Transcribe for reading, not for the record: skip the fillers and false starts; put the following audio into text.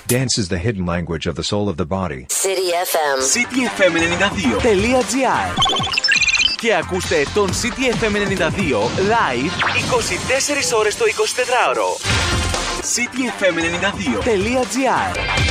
Dance is the hidden language of the soul of the body. City FM. cityfm92.gr. Και ακούστε τον City FM 92 live 24 ώρες το 24ωρο. cityfm92.gr.